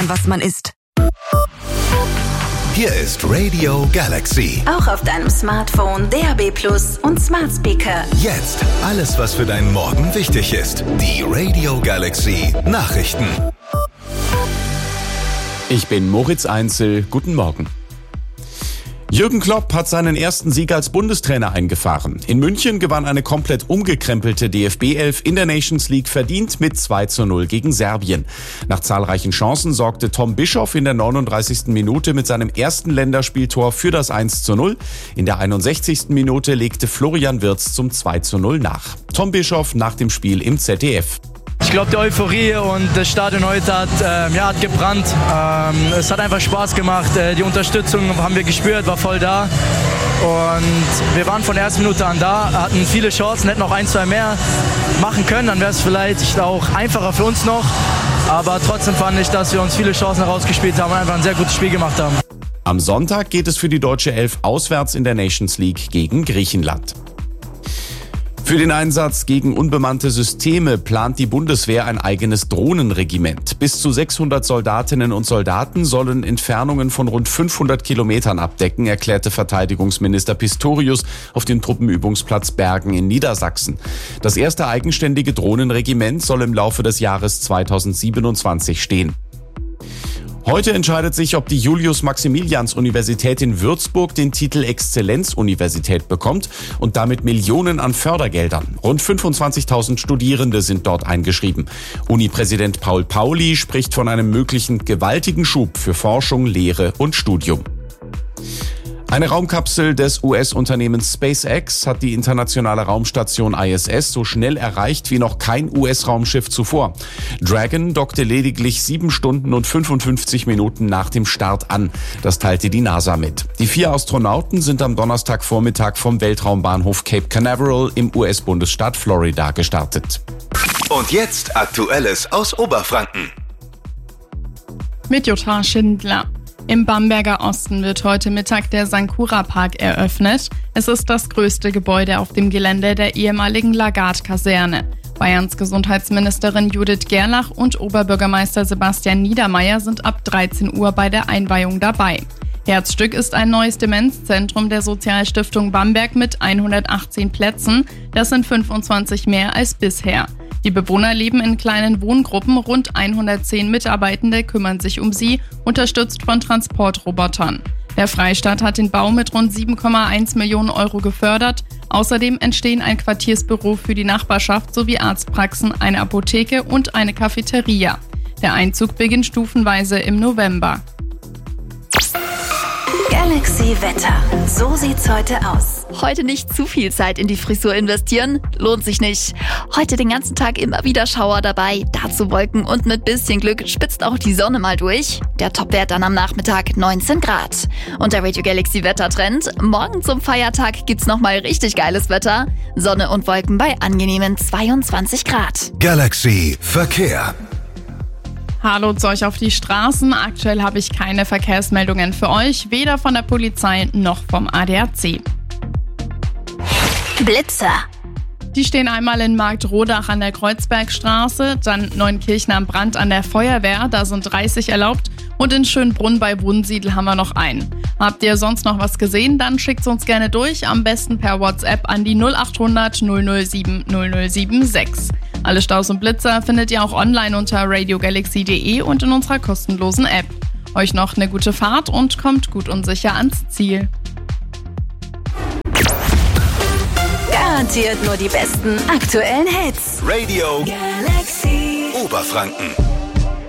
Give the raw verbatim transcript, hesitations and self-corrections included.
was man isst. Hier ist Radio Galaxy. Auch auf deinem Smartphone, D A B Plus und Smart Speaker. Jetzt alles, was für deinen Morgen wichtig ist. Die Radio Galaxy Nachrichten. Ich bin Moritz Einzel. Guten Morgen. Jürgen Klopp hat seinen ersten Sieg als Bundestrainer eingefahren. In München gewann eine komplett umgekrempelte D F B elf in der Nations League verdient mit zwei zu null gegen Serbien. Nach zahlreichen Chancen sorgte Tom Bischoff in der neununddreißigsten Minute mit seinem ersten Länderspieltor für das eins zu null. In der einundsechzigsten Minute legte Florian Wirtz zum zwei zu null nach. Tom Bischoff nach dem Spiel im Z D F. Ich glaube, die Euphorie und das Stadion heute hat, äh, ja, hat gebrannt. Ähm, es hat einfach Spaß gemacht. Äh, die Unterstützung haben wir gespürt, war voll da. Und wir waren von der ersten Minute an da, hatten viele Chancen, hätten noch ein, zwei mehr machen können. Dann wäre es vielleicht auch einfacher für uns noch. Aber trotzdem fand ich, dass wir uns viele Chancen herausgespielt haben und einfach ein sehr gutes Spiel gemacht haben. Am Sonntag geht es für die deutsche Elf auswärts in der Nations League gegen Griechenland. Für den Einsatz gegen unbemannte Systeme plant die Bundeswehr ein eigenes Drohnenregiment. Bis zu sechshundert Soldatinnen und Soldaten sollen Entfernungen von rund fünfhundert Kilometern abdecken, erklärte Verteidigungsminister Pistorius auf dem Truppenübungsplatz Bergen in Niedersachsen. Das erste eigenständige Drohnenregiment soll im Laufe des Jahres zweitausendsiebenundzwanzig stehen. Heute entscheidet sich, ob die Julius-Maximilians-Universität in Würzburg den Titel Exzellenzuniversität bekommt und damit Millionen an Fördergeldern. Rund fünfundzwanzigtausend Studierende sind dort eingeschrieben. Uni-Präsident Paul Pauli spricht von einem möglichen gewaltigen Schub für Forschung, Lehre und Studium. Eine Raumkapsel des U S-Unternehmens SpaceX hat die internationale Raumstation I S S so schnell erreicht wie noch kein U S-Raumschiff zuvor. Dragon dockte lediglich sieben Stunden und fünfundfünfzig Minuten nach dem Start an. Das teilte die NASA mit. Die vier Astronauten sind am Donnerstagvormittag vom Weltraumbahnhof Cape Canaveral im U S-Bundesstaat Florida gestartet. Und jetzt Aktuelles aus Oberfranken. Mit Jutta Schindler. Im Bamberger Osten wird heute Mittag der Sankura-Park eröffnet. Es ist das größte Gebäude auf dem Gelände der ehemaligen Lagarde-Kaserne. Bayerns Gesundheitsministerin Judith Gerlach und Oberbürgermeister Sebastian Niedermeyer sind ab dreizehn Uhr bei der Einweihung dabei. Herzstück ist ein neues Demenzzentrum der Sozialstiftung Bamberg mit hundertachtzehn Plätzen. Das sind fünfundzwanzig mehr als bisher. Die Bewohner leben in kleinen Wohngruppen, rund hundertzehn Mitarbeitende kümmern sich um sie, unterstützt von Transportrobotern. Der Freistaat hat den Bau mit rund sieben Komma eins Millionen Euro gefördert. Außerdem entstehen ein Quartiersbüro für die Nachbarschaft sowie Arztpraxen, eine Apotheke und eine Cafeteria. Der Einzug beginnt stufenweise im November. Galaxy Wetter. So sieht's heute aus. Heute nicht zu viel Zeit in die Frisur investieren, lohnt sich nicht. Heute den ganzen Tag immer wieder Schauer dabei, dazu Wolken und mit bisschen Glück spitzt auch die Sonne mal durch. Der Topwert dann am Nachmittag neunzehn Grad. Und der Radio Galaxy Wettertrend: Morgen zum Feiertag gibt's nochmal richtig geiles Wetter. Sonne und Wolken bei angenehmen zweiundzwanzig Grad. Galaxy Verkehr. Hallo zu euch auf die Straßen. Aktuell habe ich keine Verkehrsmeldungen für euch, weder von der Polizei noch vom A D A C. Blitzer. Die stehen einmal in Marktrodach an der Kreuzbergstraße, dann Neunkirchen am Brand an der Feuerwehr, da sind dreißig erlaubt, und in Schönbrunn bei Wunsiedel haben wir noch einen. Habt ihr sonst noch was gesehen, dann schickt es uns gerne durch, am besten per WhatsApp an die null acht hundert null null sieben null null sieben sechs. Alle Staus und Blitzer findet ihr auch online unter radio galaxy punkt de und in unserer kostenlosen App. Euch noch eine gute Fahrt und kommt gut und sicher ans Ziel. Garantiert nur die besten aktuellen Hits. Radio Galaxy Oberfranken.